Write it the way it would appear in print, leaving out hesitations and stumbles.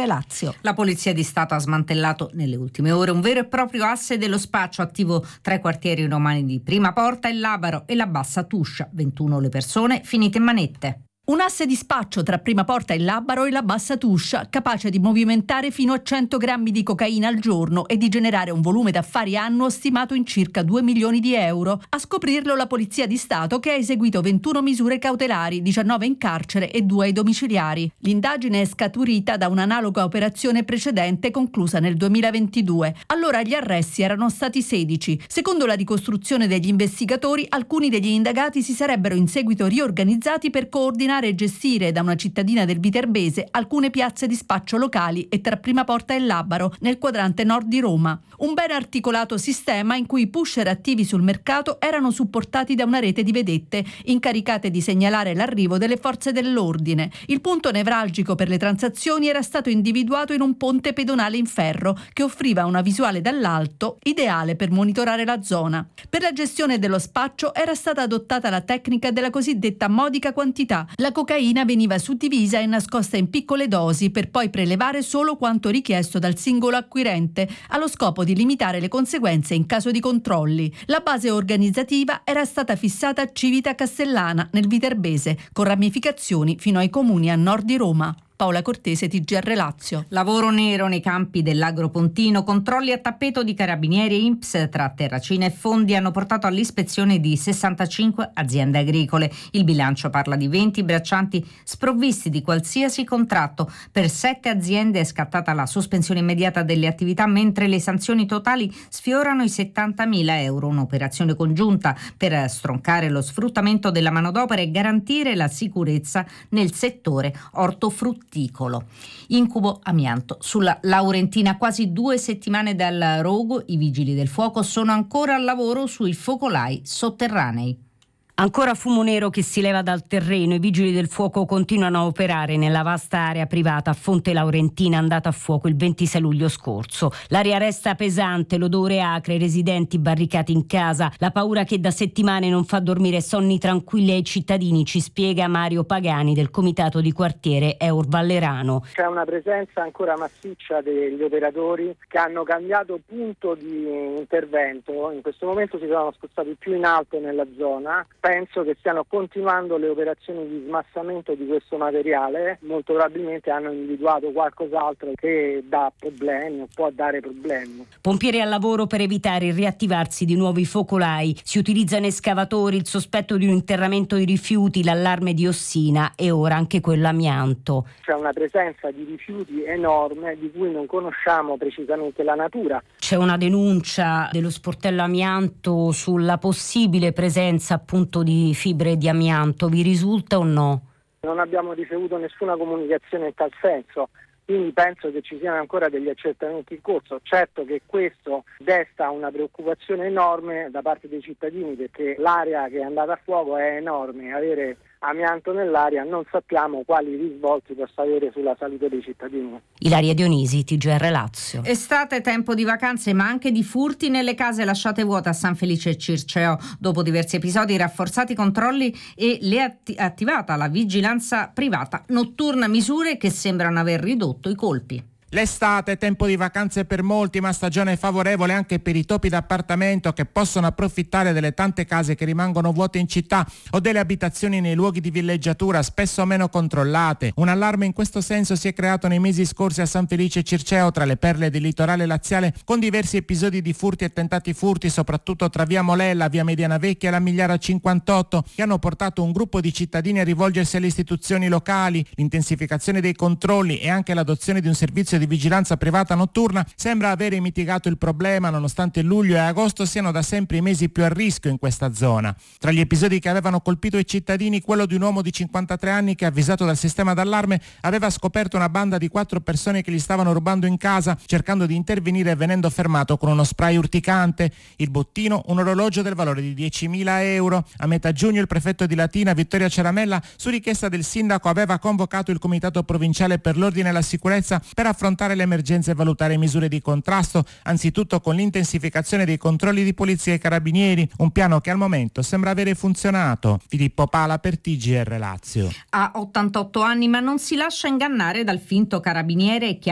TGR Lazio. La Polizia di Stato ha smantellato nelle ultime ore un vero e proprio asse dello spaccio attivo tra i quartieri romani di Prima Porta, il Labaro e la Bassa Tuscia. 21 le persone finite in manette. Un asse di spaccio tra Prima Porta e Labaro e la Bassa Tuscia, capace di movimentare fino a 100 grammi di cocaina al giorno e di generare un volume d'affari annuo stimato in circa 2 milioni di euro. A scoprirlo la Polizia di Stato, che ha eseguito 21 misure cautelari, 19 in carcere e 2 ai domiciliari. L'indagine è scaturita da un'analoga operazione precedente conclusa nel 2022. Allora gli arresti erano stati 16. Secondo la ricostruzione degli investigatori, alcuni degli indagati si sarebbero in seguito riorganizzati per coordinare e gestire da una cittadina del Viterbese alcune piazze di spaccio locali e tra Prima Porta e Labaro nel quadrante nord di Roma. Un ben articolato sistema in cui i pusher attivi sul mercato erano supportati da una rete di vedette incaricate di segnalare l'arrivo delle forze dell'ordine. Il punto nevralgico per le transazioni era stato individuato in un ponte pedonale in ferro che offriva una visuale dall'alto ideale per monitorare la zona. Per la gestione dello spaccio era stata adottata la tecnica della cosiddetta modica quantità. La cocaina veniva suddivisa e nascosta in piccole dosi per poi prelevare solo quanto richiesto dal singolo acquirente, allo scopo di limitare le conseguenze in caso di controlli. La base organizzativa era stata fissata a Civita Castellana, nel Viterbese, con ramificazioni fino ai comuni a nord di Roma. Paola Cortese, TGR Lazio. Lavoro nero nei campi dell'Agropontino, controlli a tappeto di carabinieri e INPS tra Terracina e Fondi hanno portato all'ispezione di 65 aziende agricole. Il bilancio parla di 20 braccianti sprovvisti di qualsiasi contratto. Per 7 aziende è scattata la sospensione immediata delle attività, mentre le sanzioni totali sfiorano i 70.000 euro. Un'operazione congiunta per stroncare lo sfruttamento della manodopera e garantire la sicurezza nel settore ortofrutticolo. Incubo amianto sulla Laurentina. Quasi 2 settimane dal rogo, i vigili del fuoco sono ancora al lavoro sui focolai sotterranei. Ancora fumo nero che si leva dal terreno. I vigili del fuoco continuano a operare nella vasta area privata a Fonte Laurentina, andata a fuoco il 26 luglio scorso. L'aria resta pesante, l'odore acre, i residenti barricati in casa, la paura che da settimane non fa dormire sonni tranquilli ai cittadini, ci spiega Mario Pagani del comitato di quartiere Eur Vallerano. C'è una presenza ancora massiccia degli operatori che hanno cambiato punto di intervento. In questo momento si sono spostati più in alto nella zona. Penso che stiano continuando le operazioni di smassamento di questo materiale, molto probabilmente hanno individuato qualcos'altro che dà problemi o può dare problemi. Pompieri al lavoro per evitare il riattivarsi di nuovi focolai, si utilizzano escavatori, il sospetto di un interramento di rifiuti, l'allarme di ossina e ora anche quello amianto. C'è una presenza di rifiuti enorme di cui non conosciamo precisamente la natura. C'è una denuncia dello sportello amianto sulla possibile presenza appunto di fibre di amianto, vi risulta o no? Non abbiamo ricevuto nessuna comunicazione in tal senso, quindi penso che ci siano ancora degli accertamenti in corso. Certo che questo desta una preoccupazione enorme da parte dei cittadini, perché l'area che è andata a fuoco è enorme, avere amianto nell'aria non sappiamo quali risvolti possa avere sulla salute dei cittadini. Ilaria Dionisi, TGR Lazio. Estate, tempo di vacanze, ma anche di furti nelle case lasciate vuote a San Felice e Circeo. Dopo diversi episodi, rafforzati i controlli e attivata la vigilanza privata notturna, misure che sembrano aver ridotto i colpi. L'estate è tempo di vacanze per molti, ma stagione favorevole anche per i topi d'appartamento che possono approfittare delle tante case che rimangono vuote in città o delle abitazioni nei luoghi di villeggiatura spesso meno controllate. Un allarme in questo senso si è creato nei mesi scorsi a San Felice e Circeo, tra le perle del litorale laziale, con diversi episodi di furti e tentati furti, soprattutto tra via Molella, via Mediana Vecchia e la Migliara 58, che hanno portato un gruppo di cittadini a rivolgersi alle istituzioni locali. L'intensificazione dei controlli e anche l'adozione di un servizio di vigilanza privata notturna sembra avere mitigato il problema, nonostante luglio e agosto siano da sempre i mesi più a rischio in questa zona. Tra gli episodi che avevano colpito i cittadini, quello di un uomo di 53 anni che, avvisato dal sistema d'allarme, aveva scoperto una banda di 4 persone che gli stavano rubando in casa, cercando di intervenire e venendo fermato con uno spray urticante. Il bottino, un orologio del valore di 10.000 euro. A metà giugno il prefetto di Latina, Vittorio Ceramella, su richiesta del sindaco, aveva convocato il comitato provinciale per l'ordine e la sicurezza per affrontare le emergenze e valutare misure di contrasto, anzitutto con l'intensificazione dei controlli di polizia e carabinieri, un piano che al momento sembra avere funzionato. Filippo Pala per TGR Lazio. Ha 88 anni, ma non si lascia ingannare dal finto carabiniere che